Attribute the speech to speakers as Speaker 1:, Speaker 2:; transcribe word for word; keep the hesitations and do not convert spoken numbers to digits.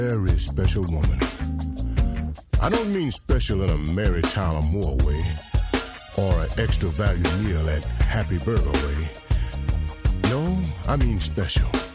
Speaker 1: Very special woman. I don't mean special in a Mary Tyler Moore way or an extra value meal at Happy Burger way. No, I mean special.